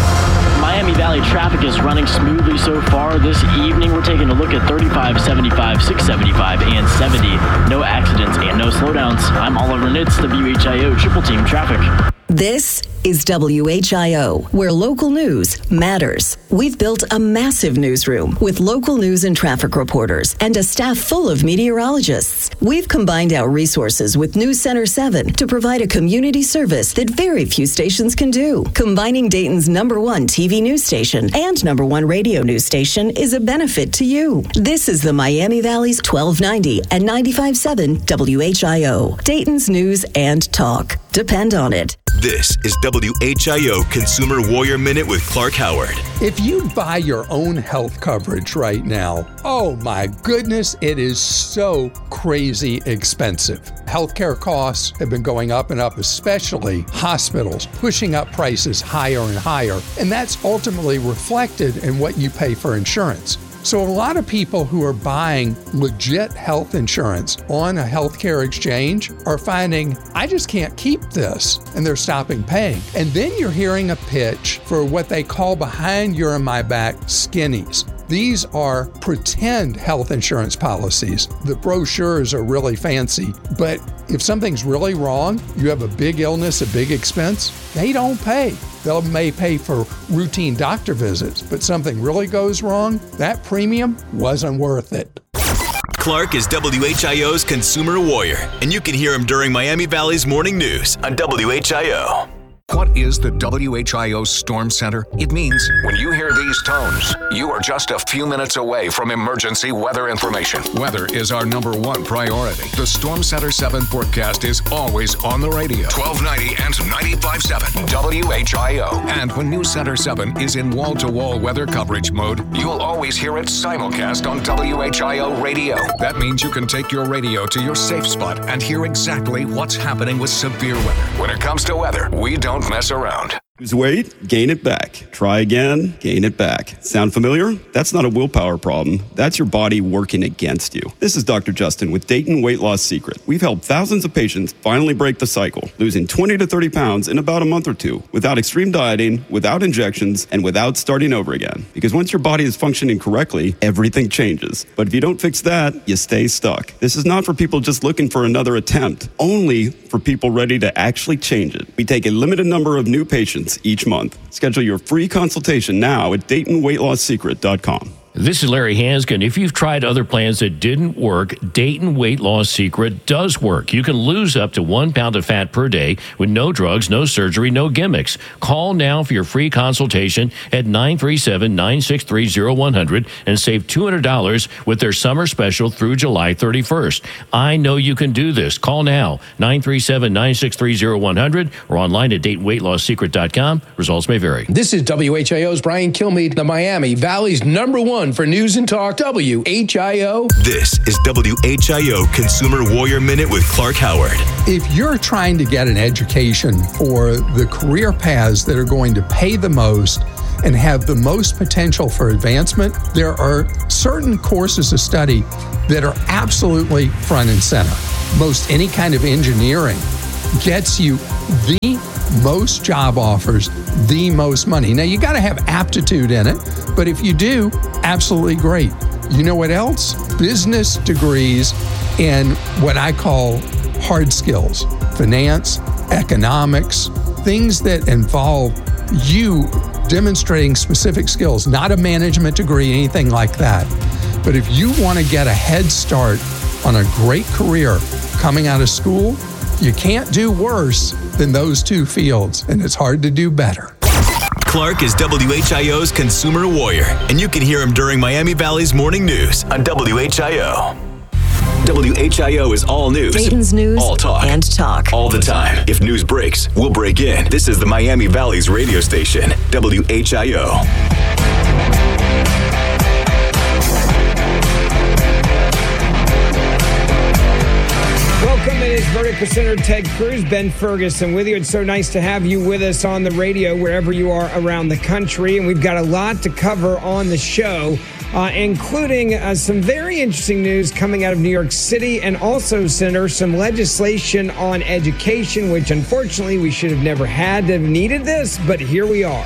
Miami Valley traffic is running smoothly so far this evening. We're taking a look at thirty-five, seventy-five, six seventy-five, and seventy. No accidents and no slowdowns. I'm Oliver Nitz, W H I O Triple Team Traffic. This is W H I O, where local news matters. We've built a massive newsroom with local news and traffic reporters and a staff full of meteorologists. We've combined our resources with News Center seven to provide a community service that very few stations can do. Combining Dayton's number one T V news station and number one radio news station is a benefit to you. This is the Miami Valley's twelve ninety and ninety-five point seven W H I O, Dayton's news and talk. Depend on it. This is W H I O Consumer Warrior Minute with Clark Howard. If you buy your own health coverage right now, oh my goodness, it is so crazy expensive. Healthcare costs have been going up and up, especially hospitals, pushing up prices higher and higher. And that's ultimately reflected in what you pay for insurance. So a lot of people who are buying legit health insurance on a healthcare exchange are finding, I just can't keep this, and they're stopping paying. And then you're hearing a pitch for what they call behind your and my back skinnies. These are pretend health insurance policies. The brochures are really fancy, but if something's really wrong, you have a big illness, a big expense, they don't pay. They may pay for routine doctor visits, but something really goes wrong, that premium wasn't worth it. Clark is W H I O's Consumer Warrior, and you can hear him during Miami Valley's morning news on W H I O. What is the W H I O Storm Center? It means when you hear these tones, you are just a few minutes away from emergency weather information. Weather is our number one priority. The Storm Center seven forecast is always on the radio. twelve ninety and ninety-five point seven W H I O. And when News Center seven is in wall-to-wall weather coverage mode, you'll always hear it simulcast on W H I O radio. That means you can take your radio to your safe spot and hear exactly what's happening with severe weather. When it comes to weather, we don't mess around. Lose weight, gain it back. Try again, gain it back. Sound familiar? That's not a willpower problem. That's your body working against you. This is Doctor Justin with Dayton Weight Loss Secret. We've helped thousands of patients finally break the cycle, losing twenty to thirty pounds in about a month or two, without extreme dieting, without injections, and without starting over again. Because once your body is functioning correctly, everything changes. But if you don't fix that, you stay stuck. This is not for people just looking for another attempt, only for people ready to actually change it. We take a limited number of new patients each month. Schedule your free consultation now at Dayton Weight Loss Secret dot com. This is Larry Hanskin. If you've tried other plans that didn't work, Dayton Weight Loss Secret does work. You can lose up to one pound of fat per day with no drugs, no surgery, no gimmicks. Call now for your free consultation at nine three seven, nine six three, zero one zero zero and save two hundred dollars with their summer special through July thirty-first. I know you can do this. Call now, nine three seven, nine six three, zero one zero zero or online at Dayton Weight Loss Secret dot com. Results may vary. This is W H I O's Brian Kilmeade, the Miami Valley's number one one for News and Talk W H I O. This is W H I O Consumer Warrior Minute with Clark Howard. If you're trying to get an education for the career paths that are going to pay the most and have the most potential for advancement, there are certain courses of study that are absolutely front and center. Most any kind of engineering gets you the most job offers, the most money. Now, you got to have aptitude in it, but if you do, absolutely great. You know what else? Business degrees in what I call hard skills, finance, economics, things that involve you demonstrating specific skills, not a management degree, anything like that. But if you want to get a head start on a great career coming out of school, you can't do worse than those two fields, and it's hard to do better. Clark is W H I O's Consumer Warrior, and you can hear him during Miami Valley's Morning News on W H I O. W H I O is all news. Dayton's news all talk. and talk. All the time. If news breaks, we'll break in. This is the Miami Valley's radio station, W H I O. Welcome, it is Verdict Presenter Ted Cruz, Ben Ferguson with you. It's so nice to have you with us on the radio wherever you are around the country. And we've got a lot to cover on the show, uh, including uh, some very interesting news coming out of New York City, and also, Senator, some legislation on education, which unfortunately we should have never had to have needed this, but here we are.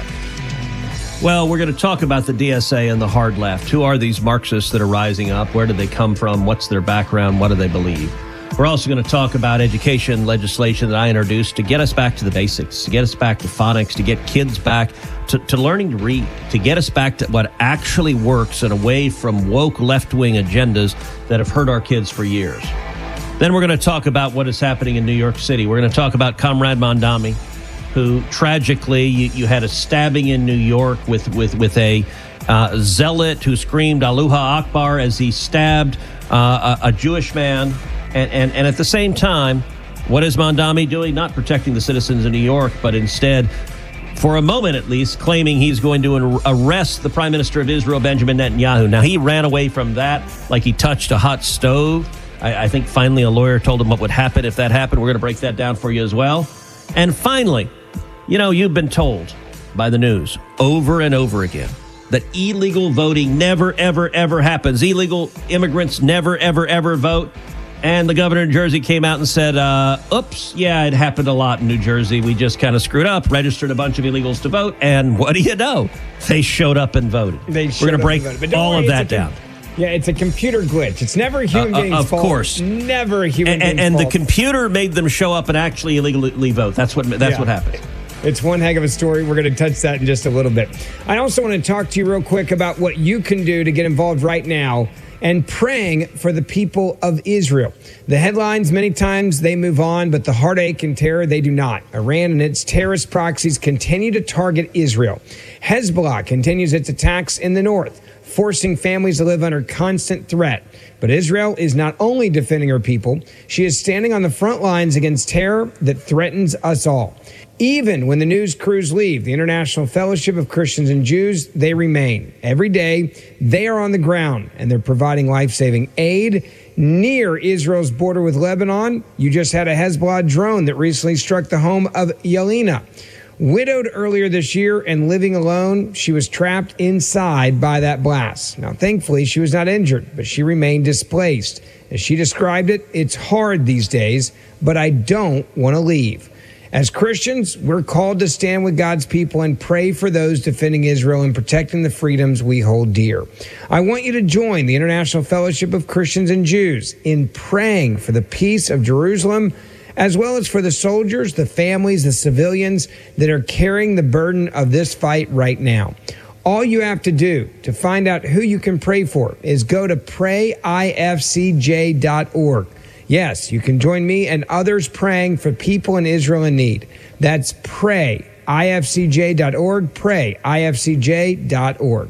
Well, we're going to talk about the D S A and the hard left. Who are these Marxists that are rising up? Where do they come from? What's their background? What do they believe? We're also going to talk about education legislation that I introduced to get us back to the basics, to get us back to phonics, to get kids back to, to learning to read, to get us back to what actually works and away from woke left-wing agendas that have hurt our kids for years. Then we're going to talk about what is happening in New York City. We're going to talk about Comrade Mondami, who tragically, you, you had a stabbing in New York with, with, with a uh, zealot who screamed Allahu Akbar as he stabbed uh, a, a Jewish man. And, and and at the same time, what is Mondami doing? Not protecting the citizens of New York, but instead, for a moment at least, claiming he's going to arrest the Prime Minister of Israel, Benjamin Netanyahu. Now, he ran away from that like he touched a hot stove. I, I think finally a lawyer told him what would happen if that happened. We're going to break that down for you as well. And finally, you know, you've been told by the news over and over again that illegal voting never, ever, ever happens. Illegal immigrants never, ever, ever vote. And the governor of New Jersey came out and said, uh, oops, yeah, it happened a lot in New Jersey. We just kind of screwed up, registered a bunch of illegals to vote. And what do you know? They showed up and voted. They We're going to break all worry, of that a, down. Yeah, it's a computer glitch. It's never a human uh, being's of fault. Of course. Never a human and, being's and fault. And the computer made them show up and actually illegally vote. That's what, that's yeah. what happened. It's one heck of a story. We're going to touch that in just a little bit. I also want to talk to you real quick about what you can do to get involved right now and praying for the people of Israel. The headlines, many times they move on, but the heartache and terror, they do not. Iran and its terrorist proxies continue to target Israel. Hezbollah continues its attacks in the north, forcing families to live under constant threat. But Israel is not only defending her people, she is standing on the front lines against terror that threatens us all. Even when the news crews leave, the International Fellowship of Christians and Jews, they remain. Every day, they are on the ground, and they're providing life-saving aid near Israel's border with Lebanon. You just had a Hezbollah drone that recently struck the home of Yelena. Widowed earlier this year and living alone, she was trapped inside by that blast. Now, thankfully, she was not injured, but she remained displaced. As she described it, it's hard these days, but I don't want to leave. As Christians, we're called to stand with God's people and pray for those defending Israel and protecting the freedoms we hold dear. I want you to join the International Fellowship of Christians and Jews in praying for the peace of Jerusalem, as well as for the soldiers, the families, the civilians that are carrying the burden of this fight right now. All you have to do to find out who you can pray for is go to pray I F C J dot org. Yes, you can join me and others praying for people in Israel in need. That's pray I F C J dot org, pray I F C J dot org.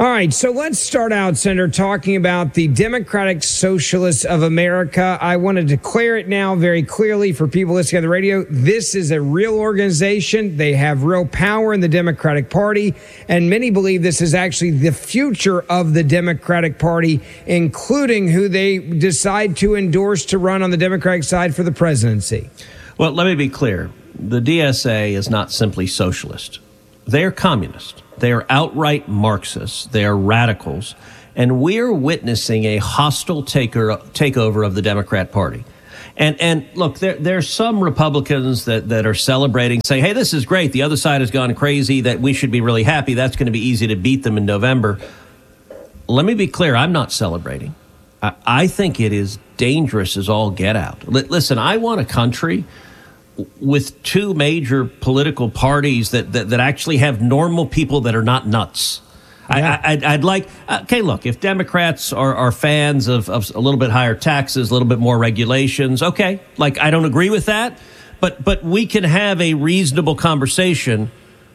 All right, so let's start out, Senator, talking about the Democratic Socialists of America. I want to declare it now very clearly for people listening on the radio. This is a real organization. They have real power in the Democratic Party, and many believe this is actually the future of the Democratic Party, including who they decide to endorse to run on the Democratic side for the presidency. Well, let me be clear. The D S A is not simply socialist. They are communist. They are outright Marxists. They are radicals. And we're witnessing a hostile taker, takeover of the Democrat Party. And and look, there there's some Republicans that, that are celebrating, saying, hey, this is great. The other side has gone crazy, that we should be really happy. That's going to be easy to beat them in November. Let me be clear. I'm not celebrating. I, I think it is dangerous as all get out. L- listen, I want a country with two major political parties that, that, that actually have normal people that are not nuts. Yeah. I, I, I'd like, okay, look, if Democrats are, are fans of, of a little bit higher taxes, a little bit more regulations, okay, like I don't agree with that, but but we can have a reasonable conversation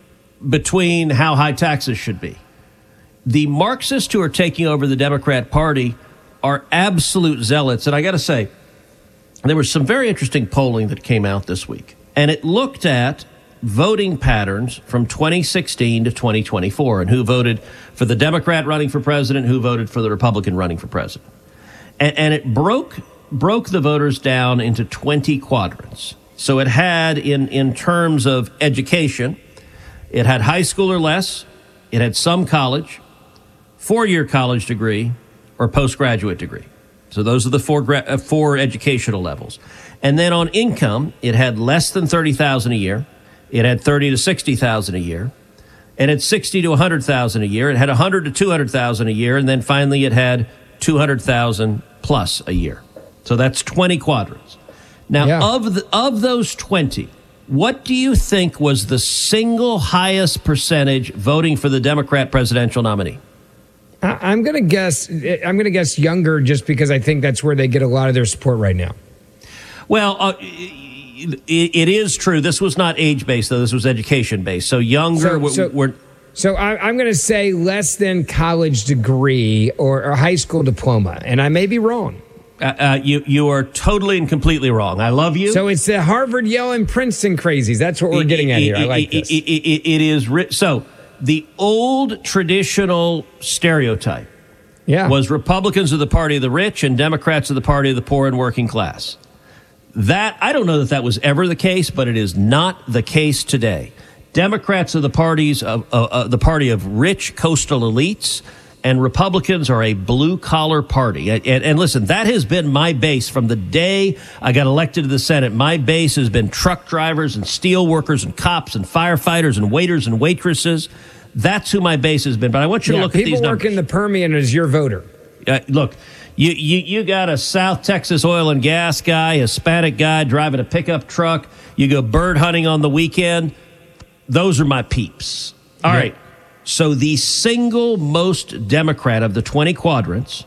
between how high taxes should be. The Marxists who are taking over the Democrat Party are absolute zealots, and I got to say, there was some very interesting polling that came out this week, and it looked at voting patterns from twenty sixteen to twenty twenty-four and who voted for the Democrat running for president, who voted for the Republican running for president. And, and it broke broke the voters down into twenty quadrants. So it had, in, in terms of education, it had high school or less, it had some college, four-year college degree, or postgraduate degree. So those are the four gra- four educational levels. And then on income, it had less than thirty thousand dollars a year. It had thirty to sixty thousand dollars a year. It had sixty to one hundred thousand dollars a year. It had one hundred to two hundred thousand dollars a year. And then finally it had two hundred thousand dollars plus a year. So that's twenty quadrants. Now, yeah. of the, of those twenty, what do you think was the single highest percentage voting for the Democrat presidential nominee? I'm going to guess. I'm going to guess younger, just because I think that's where they get a lot of their support right now. Well, uh, it, it is true. This was not age based, though. This was education based. So younger. So, so, were, so I, I'm going to say less than college degree or, or high school diploma, and I may be wrong. Uh, uh, you you are totally and completely wrong. I love you. So it's the Harvard, Yale, and Princeton crazies. That's what we're it, getting it, at here. It, I like it, this. It, it, it is ri- so. The old traditional stereotype yeah. was Republicans are the party of the rich and Democrats are the party of the poor and working class. That I don't know that that was ever the case, but it is not the case today. Democrats are the parties of uh, uh, the party of rich coastal elites, and Republicans are a blue-collar party. And, and, and listen, that has been my base from the day I got elected to the Senate. My base has been truck drivers and steel workers and cops and firefighters and waiters and waitresses. That's who my base has been. But I want you yeah, to look at these numbers. People work in the Permian as your voter. Uh, look, you, you, you got a South Texas oil and gas guy, Hispanic guy driving a pickup truck. You go bird hunting on the weekend. Those are my peeps. All yeah. right. So the single most Democrat of the twenty quadrants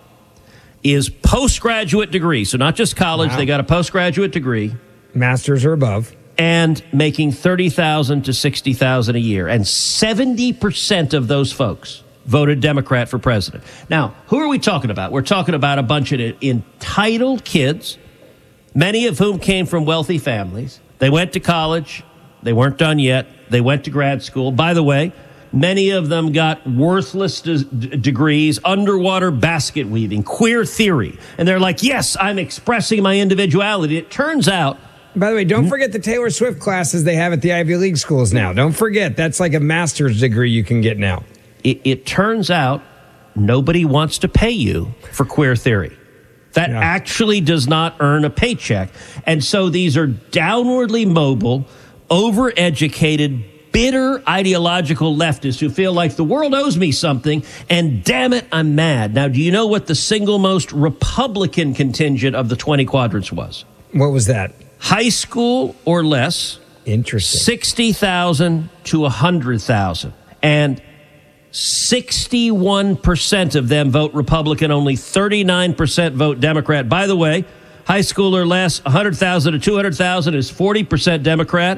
is postgraduate degree. So not just college, wow. They got a postgraduate degree. Master's or above. And making thirty thousand dollars to sixty thousand dollars a year. And seventy percent of those folks voted Democrat for president. Now, who are we talking about? We're talking about a bunch of entitled kids, many of whom came from wealthy families. They went to college. They weren't done yet. They went to grad school. By the way, many of them got worthless de- degrees, underwater basket weaving, queer theory. And they're like, yes, I'm expressing my individuality. It turns out. By the way, don't forget the Taylor Swift classes they have at the Ivy League schools now. Don't forget, that's like a master's degree you can get now. It, it turns out nobody wants to pay you for queer theory. That yeah. actually does not earn a paycheck. And so these are downwardly mobile, overeducated, bitter ideological leftists who feel like the world owes me something, and damn it, I'm mad. Now, do you know what the single most Republican contingent of the twenty quadrants was? What was that? High school or less. Interesting. sixty thousand to one hundred thousand. And sixty-one percent of them vote Republican. Only thirty-nine percent vote Democrat. By the way, high school or less, one hundred thousand to two hundred thousand is forty percent Democrat.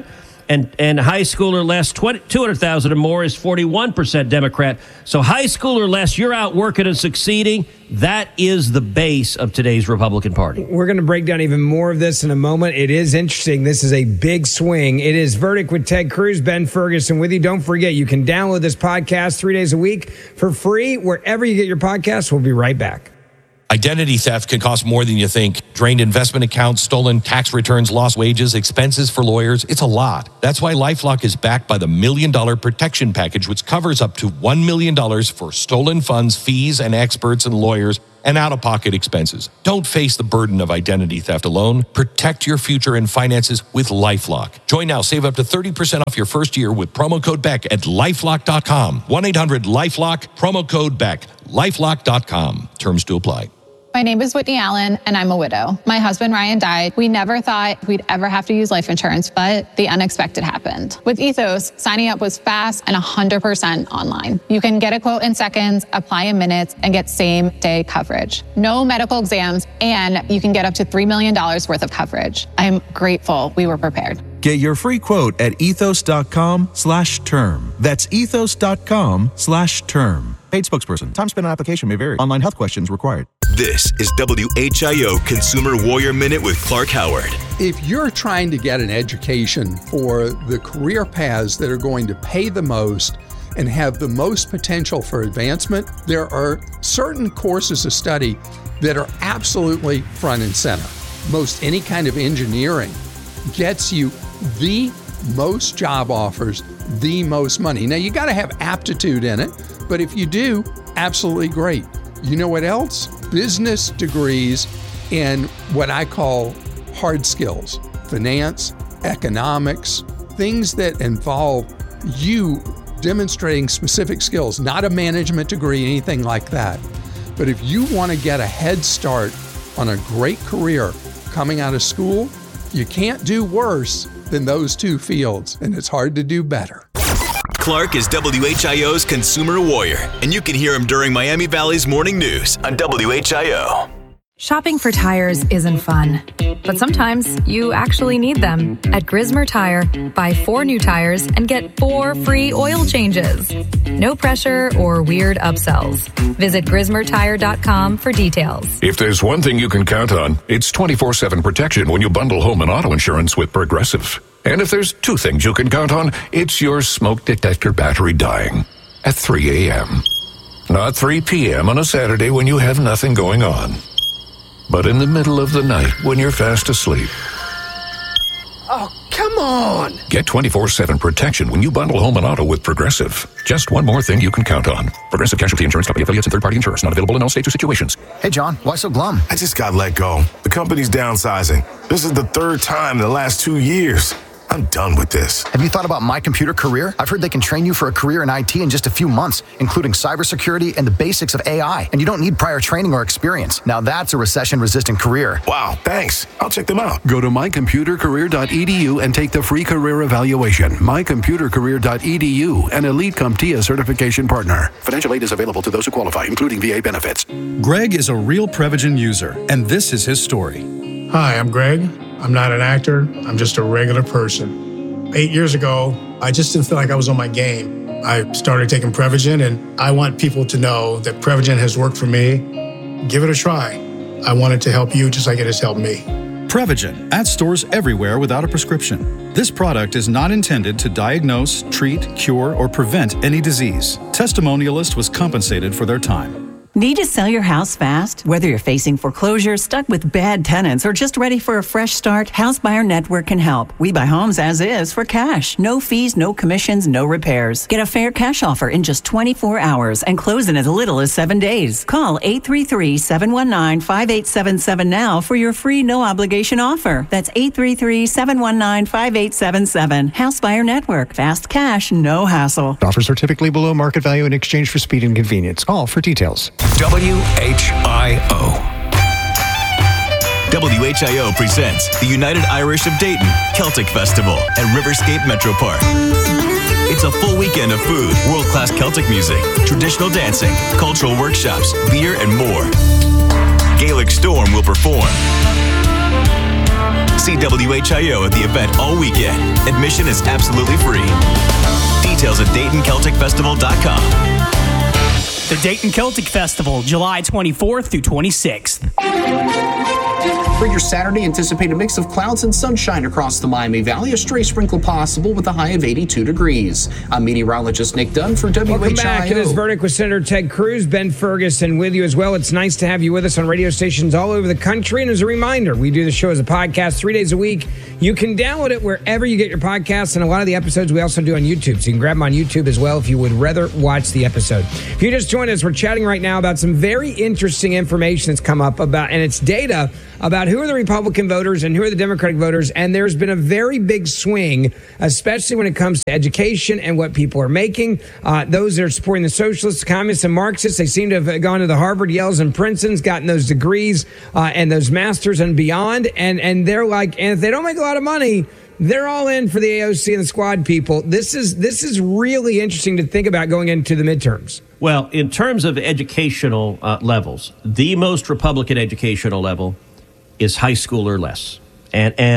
And and high school or less, two hundred thousand or more is forty-one percent Democrat. So high school or less, you're out working and succeeding. That is the base of today's Republican Party. We're going to break down even more of this in a moment. It is interesting. This is a big swing. It is Verdict with Ted Cruz, Ben Ferguson with you. Don't forget, you can download this podcast three days a week for free wherever you get your podcasts. We'll be right back. Identity theft can cost more than you think. Drained investment accounts, stolen tax returns, lost wages, expenses for lawyers. It's a lot. That's why LifeLock is backed by the Million Dollar Protection Package, which covers up to one million dollars for stolen funds, fees, and experts and lawyers, and out-of-pocket expenses. Don't face the burden of identity theft alone. Protect your future and finances with LifeLock. Join now. Save up to thirty percent off your first year with promo code Beck at lifelock dot com. one eight hundred lifelock, promo code Beck. lifelock dot com. Terms to apply. My name is Whitney Allen, and I'm a widow. My husband, Ryan, died. We never thought we'd ever have to use life insurance, but the unexpected happened. With Ethos, signing up was fast and one hundred percent online. You can get a quote in seconds, apply in minutes, and get same-day coverage. No medical exams, and you can get up to three million dollars worth of coverage. I'm grateful we were prepared. Get your free quote at ethos.com slash term. That's ethos.com slash term. Paid spokesperson. Time spent on application may vary. Online health questions required. This is W H I O Consumer Warrior Minute with Clark Howard. If you're trying to get an education for the career paths that are going to pay the most and have the most potential for advancement, there are certain courses of study that are absolutely front and center. Most any kind of engineering gets you the most job offers, the most money. Now, you got to have aptitude in it, but if you do, absolutely great. You know what else? Business degrees in what I call hard skills, finance, economics, things that involve you demonstrating specific skills, not a management degree, anything like that. But if you want to get a head start on a great career coming out of school, you can't do worse than those two fields, and it's hard to do better. Clark is W H I O's Consumer Warrior, and you can hear him during Miami Valley's Morning News on W H I O. Shopping for tires isn't fun, but sometimes you actually need them. At Grismer Tire, buy four new tires and get four free oil changes. No pressure or weird upsells. Visit grismer tire dot com for details. If there's one thing you can count on, it's twenty-four seven protection when you bundle home and auto insurance with Progressive. And if there's two things you can count on, it's your smoke detector battery dying at three a.m. Not three p.m. on a Saturday when you have nothing going on, but in the middle of the night when you're fast asleep. Oh, come on! Get twenty-four seven protection when you bundle home and auto with Progressive. Just one more thing you can count on. Progressive Casualty Insurance Company affiliates and third-party insurers. Not available in all states or situations. Hey, John, why so glum? I just got let go. The company's downsizing. This is the third time in the last two years. I'm done with this. Have you thought about My Computer Career? I've heard they can train you for a career in I T in just a few months, including cybersecurity and the basics of A I. And you don't need prior training or experience. Now that's a recession-resistant career. Wow, thanks. I'll check them out. Go to my computer career dot e d u and take the free career evaluation. my computer career dot e d u, an elite CompTIA certification partner. Financial aid is available to those who qualify, including V A benefits. Greg is a real Prevagen user, and this is his story. Hi, I'm Greg. I'm not an actor. I'm just a regular person. Eight years ago, I just didn't feel like I was on my game. I started taking Prevagen, and I want people to know that Prevagen has worked for me. Give it a try. I want it to help you just like it has helped me. Prevagen, at stores everywhere without a prescription. This product is not intended to diagnose, treat, cure, or prevent any disease. Testimonialist was compensated for their time. Need to sell your house fast? Whether you're facing foreclosure, stuck with bad tenants, or just ready for a fresh start, House Buyer Network can help. We buy homes as is for cash. No fees, no commissions, no repairs. Get a fair cash offer in just twenty-four hours and close in as little as seven days. Call eight three three, seven one nine, five eight seven seven now for your free no-obligation offer. That's eight three three, seven one nine, five eight seven seven. House Buyer Network. Fast cash, no hassle. Offers are typically below market value in exchange for speed and convenience. Call for details. W H I O. W H I O presents the United Irish of Dayton Celtic Festival at Riverscape Metro Park. It's a full weekend of food, world-class Celtic music, traditional dancing, cultural workshops, beer, and more. Gaelic Storm will perform. See W H I O at the event all weekend. Admission is absolutely free. Details at Dayton Celtic Festival dot com. The Dayton Celtic Festival, July twenty-fourth through twenty-sixth. For your Saturday, anticipate a mix of clouds and sunshine across the Miami Valley. A stray sprinkle possible with a high of eighty-two degrees. I'm meteorologist Nick Dunn for W H I O. Welcome back to This Verdict with Senator Ted Cruz. Ben Ferguson with you as well. It's nice to have you with us on radio stations all over the country. And as a reminder, we do the show as a podcast three days a week. You can download it wherever you get your podcasts. And a lot of the episodes we also do on YouTube. So you can grab them on YouTube as well if you would rather watch the episode. If you just joined us, we're chatting right now about some very interesting information that's come up about, and it's data about who are the Republican voters and who are the Democratic voters. And there's been a very big swing, especially when it comes to education and what people are making. Uh, those that are supporting the socialists, communists, and Marxists, they seem to have gone to the Harvard, Yales, and Princetons, gotten those degrees uh, and those masters and beyond. And, and they're like, and if they don't make a lot of money, they're all in for the A O C and the squad people. This is this is really interesting to think about going into the midterms. Well, in terms of educational uh, levels, the most Republican educational level is high school or less. And and